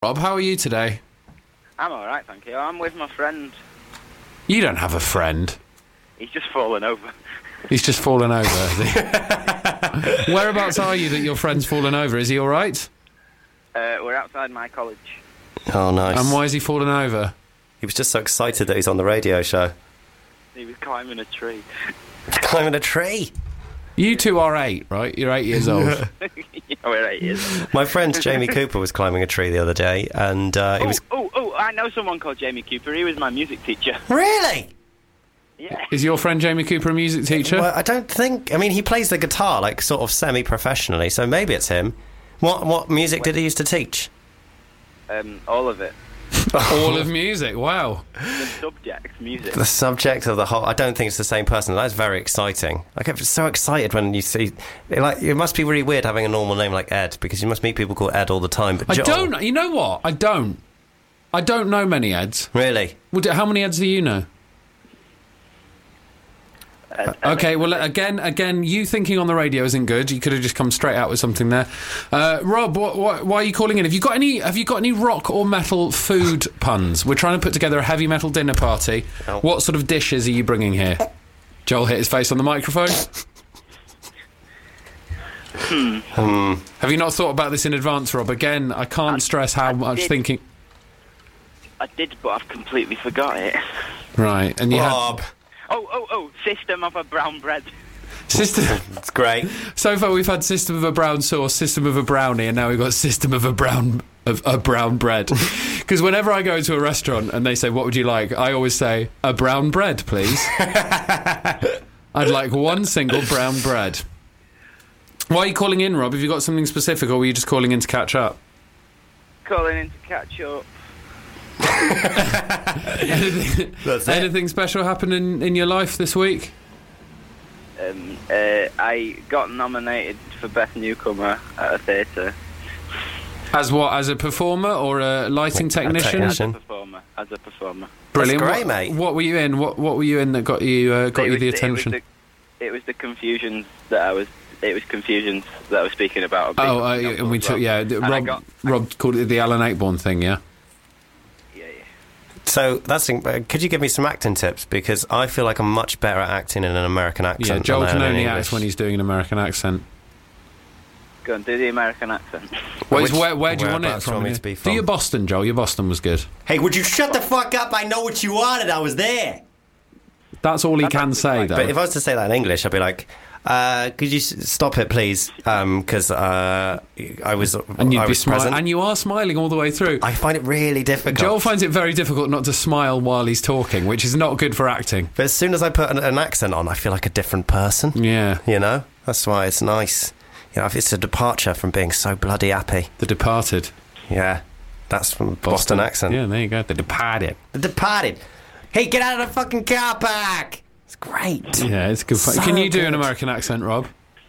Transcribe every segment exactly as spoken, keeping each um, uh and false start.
Rob, how are you today? I'm alright, thank you. I'm with my friend. You don't have a friend. He's just fallen over. He's just fallen over, has he? Whereabouts are you that your friend's fallen over? Is he alright? Uh, we're outside my college. Oh, nice. And why is he fallen over? He was just so excited that he's on the radio show. He was climbing a tree. Climbing a tree. You two are eight, right? You're eight years old. Yeah, we're eight years old. My friend Jamie Cooper was climbing a tree the other day, and uh, he Oh, was... oh, oh, I know someone called Jamie Cooper. He was my music teacher. Really? Yeah. Is your friend Jamie Cooper a music teacher? Well, I don't think... I mean, he plays the guitar, like, sort of semi-professionally, so maybe it's him. What what music did he used to teach? Um, all of it. All of music, wow. The subject, music. The subject of the whole... I don't think it's the same person. That's very exciting. I get so excited when you see... Like, it must be really weird having a normal name like Ed, because you must meet people called Ed all the time. But I Joel, don't... You know what? I don't. I don't know many Eds. Really? Well, do- how many Eds do you know? Uh, Okay, well, again, again, you thinking on the radio isn't good. You could have just come straight out with something there. Uh, Rob, what, what, why are you calling in? Have you got any? Have you got any rock or metal food puns? We're trying to put together a heavy metal dinner party. Oh. What sort of dishes are you bringing here? Joel hit his face on the microphone. Hmm. Have you not thought about this in advance, Rob? Again, I can't I- stress how I much did. thinking. I did, but I've completely forgot it. Right, and you Rob. Oh, oh, oh, System of a Brown Bread. had system. It's great. So far, we've had system of a brown sauce, system of a brownie, and now we've got system of a brown of a brown bread. Because whenever I go to a restaurant and they say, "What would you like?" I always say, "A brown bread, please." I'd like one single brown bread. Why are you calling in, Rob? Have you got something specific, or were you just calling in to catch up? Calling in to catch up. anything, That's it. anything special happened in, in your life this week? Um, uh, I got nominated for Best Newcomer at a theatre. As what? As a performer or a lighting technician? As a technician. performer. As a performer. Brilliant. That's great, what, mate. What were you in? What What were you in that got you uh, got It you was the it was attention? the- It was the confusions that I was. It was confusions that I was speaking about. Oh, uh, and we took yeah. And I Rob got- Rob called it the Alan Ayckbourn thing, yeah. Yeah, yeah. So, that's... uh, could you give me some acting tips? Because I feel like I'm much better at acting in an American accent Yeah, Joel than I can am in only English. act when he's doing an American accent. Go on, do the American accent. Where, Which- where, where do you want it whereabouts do you from? want me yeah? to be Do from? your Boston, Joel. Your Boston was good. Hey, would you shut the fuck up? I know what you wanted. I was there. That's all he That's can actually say, fine. though. But if I was to say that in English, I'd be like, uh, could you s- stop it, please? Because uh, I was and you'd I be was smiling, present. and you are smiling all the way through. I find it really difficult. Joel finds it very difficult not to smile while he's talking, which is not good for acting. But as soon as I put an, an accent on, I feel like a different person. Yeah, You know? That's why it's nice. You know, if it's a departure from being so bloody happy. The Departed. Yeah. That's from Boston, accent. Yeah, there you go. The Departed. The Departed. Hey, get out of the fucking car park! It's great. Yeah, it's good. So Can you do an good. American accent, Rob?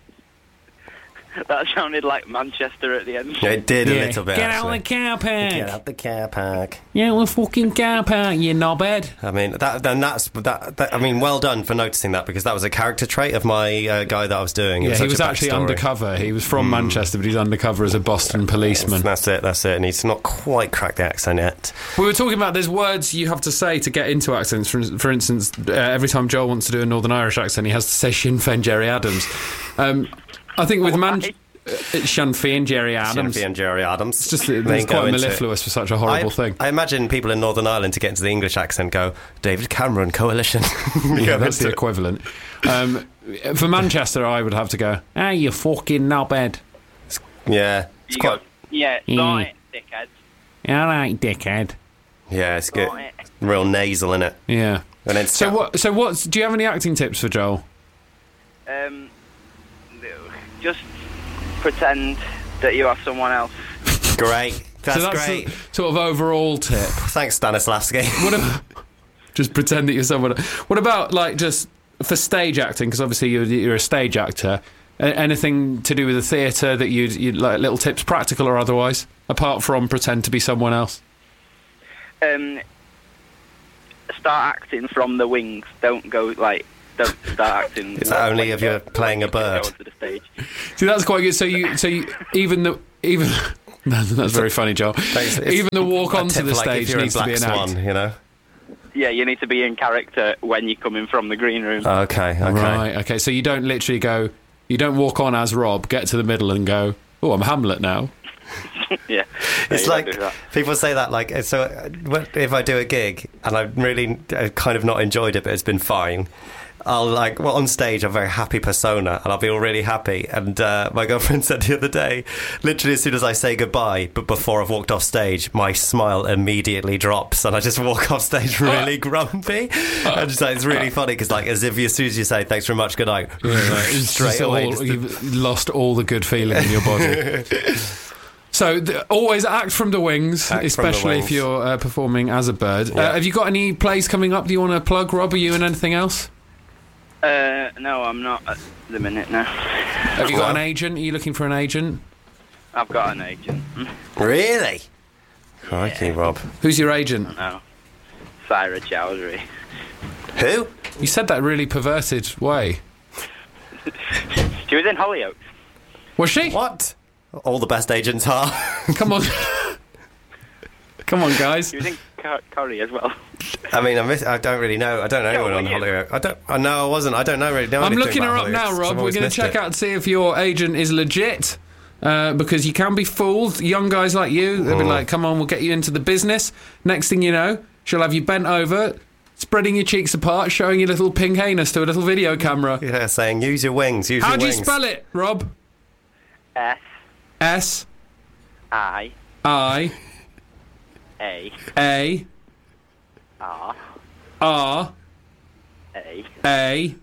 That sounded like Manchester at the end. Yeah, it did a Yeah. little bit, Get out actually. of the car park. Get out the car park. Yeah, the fucking car park, you knobhead. I mean, that, then that's that, that. I mean, well done for noticing that, because that was a character trait of my uh, guy that I was doing. It Yeah, such he was a actually backstory. undercover. He was from Manchester, but he's undercover as a Boston policeman. That's it. That's it. And he's not quite cracked the accent yet. We were talking about there's words you have to say to get into accents. For, for instance, uh, every time Joel wants to do a Northern Irish accent, he has to say Sinn Féin Jerry Adams. Um, I think with Man, Why? uh, Sinn Féin Jerry Adams. Sinn Féin Jerry Adams. It's just They it's go quite into it. mellifluous for such a horrible I, thing. I imagine people in Northern Ireland to get into the English accent go David Cameron Coalition. Yeah, Go that's the into- equivalent. Um, for Manchester, I would have to go, ah, you fucking knobhead. Yeah, it's You quite. go, yeah, Mm. right, dickhead. All right, dickhead. Yeah, it's good. Right. Real nasal in it. Yeah. And then So what? So what's? Do you have any acting tips for Joel? Um, just pretend that you are someone else. Great. That's, so that's great. the sort of overall tip. Thanks, Stanislavski. What about just pretend that you're someone? What about like just for stage acting? Because obviously you're, you're a stage actor. A- anything to do with the theatre that you'd, you'd like little tips, practical or otherwise, apart from pretend to be someone else. Um, start acting from the wings. Don't go like. Don't start acting. Is that only when if you you're go- playing when a you go bird? onto the stage. See, that's quite good. So you, so you, even the even That's very funny, Joel. Thanks. It's Even the walk a onto tip the for, like, if stage you're in needs to be Black an act. Swan, you know. Yeah, you need to be in character when you're coming from the green room. Okay, okay. Right, okay. So you don't literally go, you don't walk on as Rob, get to the middle and go, oh, I'm Hamlet now. Yeah, It's you like don't do that. people say that like so uh, when- if I do a gig and I've really uh, kind of not enjoyed it but it's been fine, I'll like well on stage I'm a very happy persona and I'll feel really happy, and uh, my girlfriend said the other day, literally as soon as I say goodbye but before I've walked off stage, my smile immediately drops and I just walk off stage really grumpy, and just like it's really funny because like as if as soon as you say thanks very much, good night, Yeah, right. It's straight just away all- just the- you've lost all the good feeling in your body. So th- always act from the wings, Act from the especially if wings. you're uh, performing as a bird. Yeah. Uh, have you got any plays coming up? Do you want to plug, Rob? Are you in anything else? Uh, no, I'm not at the minute now. Have you got an agent? Are you looking for an agent? I've got an agent. Really? Crikey, Rob. Who's your agent? No, Sarah Chowdhury. Who? You said that really perverted way. She was in Hollyoaks. Was she? What? All the best agents are. Come on. Come on, guys. She was in Cur- Curry as well. I mean, I, miss, I don't really know. I don't know anyone were on you? Hollywood. I don't. I know I wasn't. I don't know really. Know I'm anything looking her about up now, Hollyoaks. Rob. I've We're always going to missed check it. out and see if your agent is legit. Uh, because you can be fooled. Young guys like you, they'll be Mm. like, come on, we'll get you into the business. Next thing you know, she'll have you bent over, spreading your cheeks apart, showing your little pink anus to a little video camera. Yeah, saying use your wings. Use How your do you wings. spell it, Rob? S S I I A A R R A. A.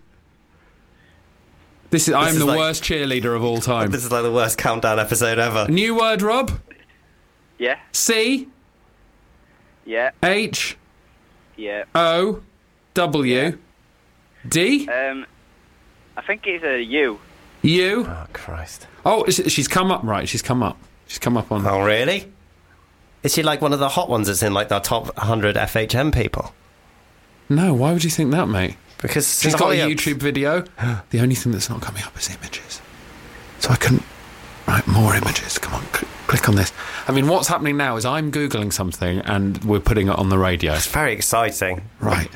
This is. I'm is the like- worst cheerleader of all time. This is like the worst countdown episode ever. New word, Rob. Yeah, C yeah, H yeah. O W D Um, I think it's a U. U. Oh Christ! Oh, is- she's come up, right? She's come up. She's come up on. Oh really? Is she like one of the hot ones that's in like the top one hundred F H M people? No, why would you think that, mate? Because She's in got a Hollyoaks- YouTube video. The only thing that's not coming up is images. So I couldn't. Right, more images. Come on, cl- click on this. I mean, what's happening now is I'm Googling something and we're putting it on the radio. It's very exciting. Right.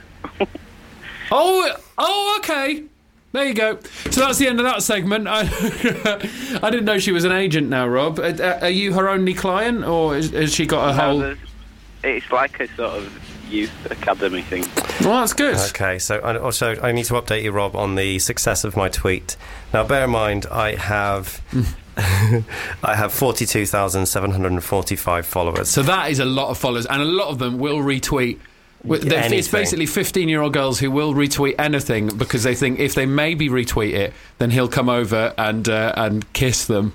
oh, oh, okay. There you go. So that's the end of that segment. I, I didn't know she was an agent now, Rob. Are, are you her only client, or is, has she got a No, whole... there's- it's like a sort of youth academy thing. Well, that's good. Okay, so I, also I need to update you, Rob, on the success of my tweet. Now, bear in mind, I have I have forty-two thousand seven hundred forty-five followers. So that is a lot of followers, and a lot of them will retweet. With- they're- It's Anything. basically fifteen-year-old girls who will retweet anything because they think if they maybe retweet it, then he'll come over and uh, and kiss them.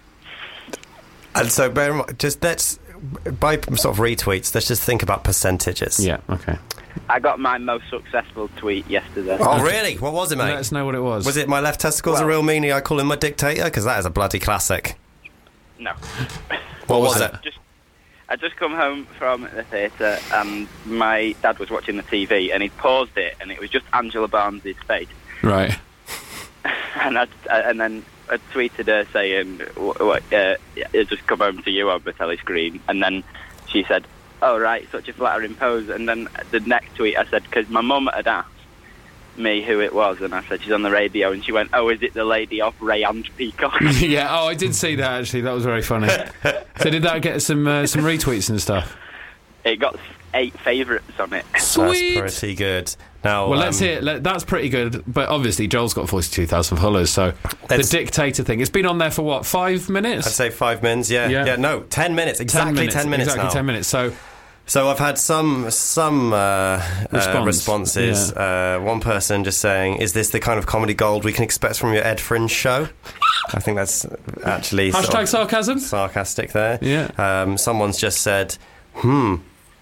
And so, bear in mind, just let's by sort of retweets. Let's just think about percentages. Yeah. Okay. I got my most successful tweet yesterday. Oh, really? What was it, mate? Let us know what it was. Was it my left testicle's a Well- real meanie? I call him my dictator because that is a bloody classic. No. What was was it? Just, I just come home from the theatre and my dad was watching the T V and he paused it and it was just Angela Barnes' face. Right. And I, and then I tweeted her saying, "What? what uh, it just come home to you on the telly screen." And then she said, "Oh right, such a flattering pose." And then the next tweet I said, because my mum had asked me who it was, and I said she's on the radio, and she went, "Oh, is it the lady off Ray and Peacock?" Yeah. Oh, I did see that actually. That was very funny. So did that get some uh, some retweets and stuff? It got eight favourites on it. Sweet. That's pretty good. Now, Well, let's um, hear. Let, that's pretty good. But obviously, Joel's got forty-two thousand followers. So the Let's- dictator thing. It's been on there for what? Five minutes. I'd say five minutes. Yeah, Yeah. yeah. No, ten minutes. Exactly ten minutes, Exactly now. ten minutes. So So I've had some some uh, Response, uh, responses. Uh, one person just saying, "Is this the kind of comedy gold we can expect from your Ed Fringe show?" I think that's actually sort hashtag of sarcasm. sarcastic there. Yeah. Um, someone's just said, "Hmm."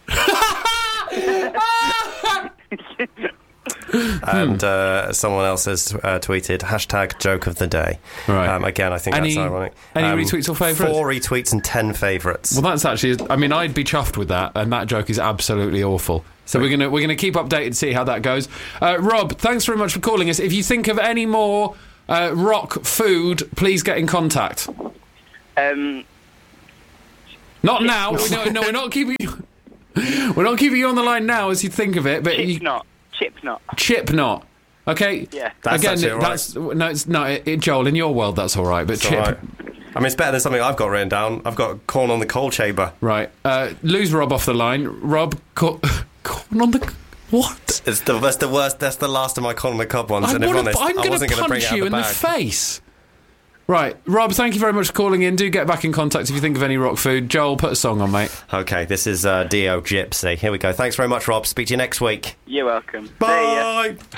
And uh, someone else has uh, tweeted hashtag joke of the day. Right. Um, again, I think Any- that's ironic. any Um, retweets or favourites? Four retweets and ten favourites. Well, that's actually. I mean, I'd be chuffed with that, and that joke is absolutely awful. So we're gonna we're gonna keep updated, see how that goes. Uh, Rob, thanks very much for calling us. If you think of any more uh, rock food, please get in contact. Um, Not now. No, no, we're not keeping you. We're not keeping you on the line now as you think of it, but Chip you, knot. Chip knot. chip knot. Okay. Yeah. That's Again, actually all right. that's no, it's no, it, it- Joel. In your world, that's all right, but It's chip. all right. I mean, it's better than something I've got written down. I've got corn on the coal chamber. Right. Uh, lose Rob off the line. Rob, cor- corn on the what? It's the that's the worst. That's the last of my corn on the cob ones. I and if wanna, honest, I'm I going wasn't to going to bring punch it out you of in the the bag. face. Right, Rob. Thank you very much for calling in. Do get back in contact if you think of any rock food. Joel, put a song on, mate. Okay, this is uh, Dio Gypsy. Here we go. Thanks very much, Rob. Speak to you next week. You're welcome. See ya. Bye.